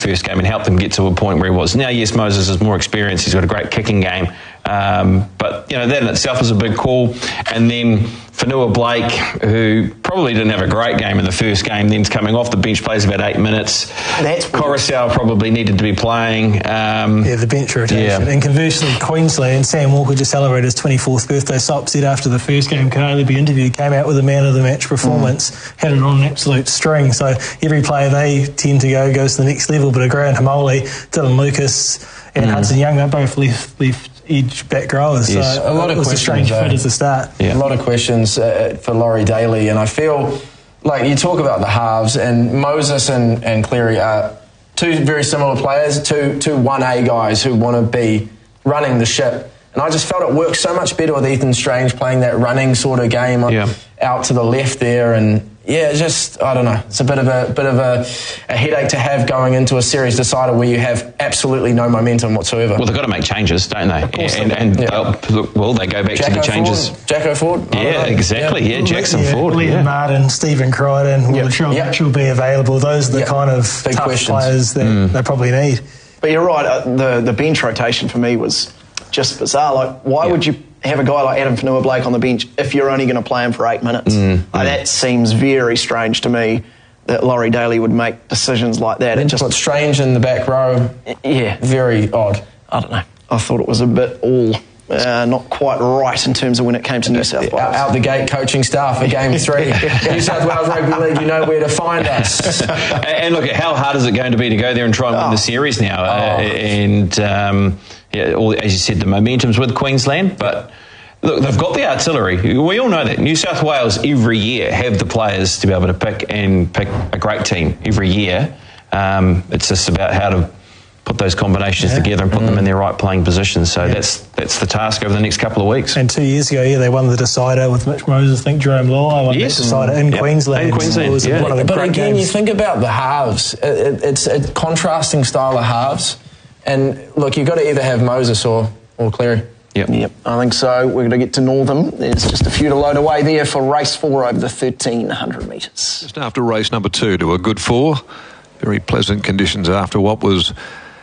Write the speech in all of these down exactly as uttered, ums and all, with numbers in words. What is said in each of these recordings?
first game and helped them get to a point where he was. Now, yes, Moses is more experienced. He's got a great kicking game. Um, but, you know, that in itself is a big call. And then Whenua Blake, who probably didn't have a great game in the first game, then's coming off the bench, plays about eight minutes. That's Coruscant probably needed to be playing. Um, yeah, the bench rotation. Yeah. And conversely, Queensland, Sam Walker just celebrated his twenty-fourth birthday. So upset after the first game, could only be interviewed, came out with a man of the match performance, mm. had it on an absolute string. So every player they tend to go goes to the next level. But a Grant Hamoli, Dylan Lucas, and mm. Hudson Young are both left left edge back rowers. Yes. So a lot it of was questions, a strange though. fit at the start. Yeah. A lot of questions uh, for Laurie Daly, and I feel like you talk about the halves, and Moses and, and Cleary are two very similar players, two two one A guys who want to be running the ship. And I just felt it worked so much better with Ethan Strange playing that running sort of game yeah. out to the left there, and yeah, just I don't know. It's a bit of a bit of a, a headache to have going into a series decider where you have absolutely no momentum whatsoever. Well, they've got to make changes, don't they? Of course and they and yeah. they'll, well, they go back Jacko to the changes. Ford, Jacko Ford. Yeah, exactly. Yeah, yeah Jackson yeah, Ford. Liam yeah. Martin, Stephen Crichton, will yep. Latrell yep. Mitchell be available? Those are the yep. kind of Big tough questions. players that mm. they probably need. But you're right, uh, the, the bench rotation for me was just bizarre. Like, why yeah. would you have a guy like Adam Whenua Blake on the bench if you're only going to play him for eight minutes? Mm. Like, that seems very strange to me that Laurie Daly would make decisions like that. It just put Strange in the back row. Yeah. Very odd. I don't know. I thought it was a bit all uh, not quite right in terms of when it came to New South Wales. Out, out the gate coaching staff for game three. New South Wales Rugby League, you know where to find us. And look, how hard is it going to be to go there and try and win oh. the series now? Oh. Uh, and um, yeah, all, as you said, the momentum's with Queensland, but look, they've got the artillery. We all know that. New South Wales every year have the players to be able to pick and pick a great team every year. Um, it's just about how to put those combinations yeah. together and put mm. them in their right playing positions. So yeah. that's that's the task over the next couple of weeks. And two years ago, yeah, they won the decider with Mitch Moses. I think Jerome Law won yes. the decider in yep. Queensland. In Queensland, it was yeah. one of the But great again, games. you think about the halves. It, it, it's a contrasting style of halves. And look, you've got to either have Moses or, or Cleary. Yep. Yep, I think so. We're going to get to Northam. There's just a few to load away there for race four over the thirteen hundred metres. Just after race number two to a good four. Very pleasant conditions after what was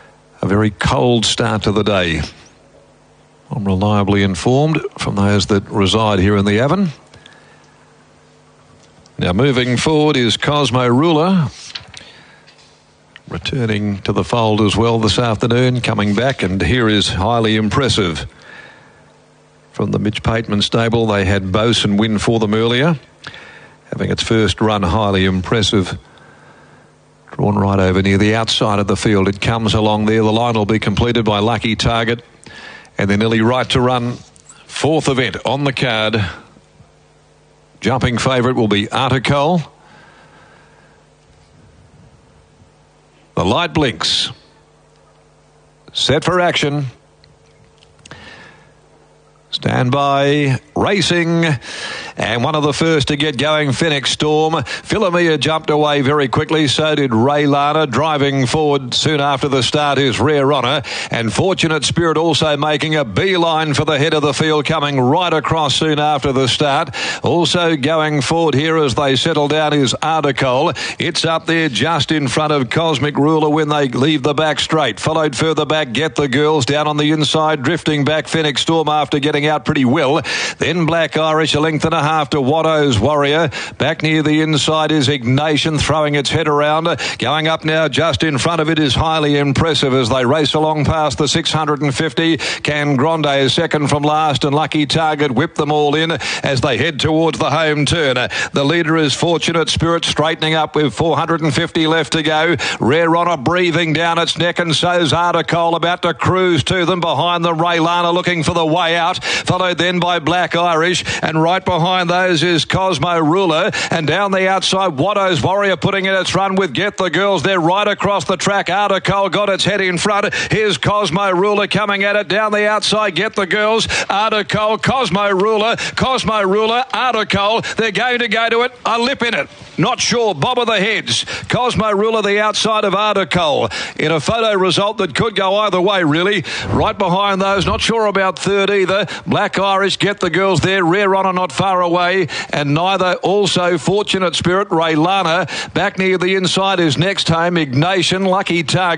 a very cold start to the day. I'm reliably informed from those that reside here in the Avon. Now moving forward is Cosmo Ruler, returning to the fold as well this afternoon, coming back, and here is Highly Impressive. From the Mitch Pateman stable, they had Bosun win for them earlier, having its first run. Highly Impressive. Drawn right over near the outside of the field. It comes along there. The line will be completed by Lucky Target. And they're nearly right to run. Fourth event on the card. Jumping favourite will be Articole. The light blinks. Set for action. Stand by, racing, and one of the first to get going, Phoenix Storm. Philomia jumped away very quickly, so did Ray Lana. Driving forward soon after the start is Rare Honour, and Fortunate Spirit also making a beeline for the head of the field, coming right across soon after the start. Also going forward here as they settle down is Articole. It's up there just in front of Cosmic Ruler when they leave the back straight. Followed further back, Get the Girls down on the inside, drifting back Phoenix Storm after getting out pretty well. Then Black Irish, a length and a half to Watto's Warrior. Back near the inside is Ignatian, throwing its head around. Going up now just in front of it is Highly Impressive as they race along past the six hundred fifty. Can Grande is second from last, and Lucky Target whip them all in as they head towards the home turn. The leader is Fortunate Spirit, straightening up with four hundred fifty left to go. Rare Honour breathing down its neck, and so's Articole, about to cruise to them. Behind them, Raylana looking for the way out, followed then by Black Irish, and right behind those is Cosmo Ruler, and down the outside Watto's Warrior putting in its run with Get the Girls. They're right across the track. Articole got its head in front. Here's Cosmo Ruler coming at it down the outside. Get the Girls, Articole, Cosmo Ruler, Cosmo Ruler, Articole. They're going to go to it. A lip in it. Not sure. Bob of the heads. Cosmo Ruler the outside of Articole in a photo result that could go either way, really. Right behind those, not sure about third either. Black Irish, Get the Girls there. Rare Honour not far far away, and neither also Fortunate Spirit. Raylana back near the inside is Next Home. Ignatian, Lucky Target.